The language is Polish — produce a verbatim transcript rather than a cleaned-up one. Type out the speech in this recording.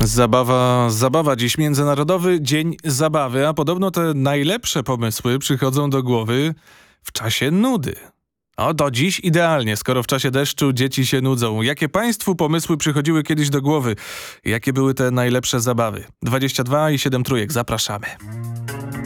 Zabawa, zabawa. Dziś Międzynarodowy Dzień Zabawy, a podobno te najlepsze pomysły przychodzą do głowy w czasie nudy. O, to dziś idealnie, skoro w czasie deszczu dzieci się nudzą. Jakie państwu pomysły przychodziły kiedyś do głowy? Jakie były te najlepsze zabawy? dwadzieścia dwa i siedem trójek, zapraszamy.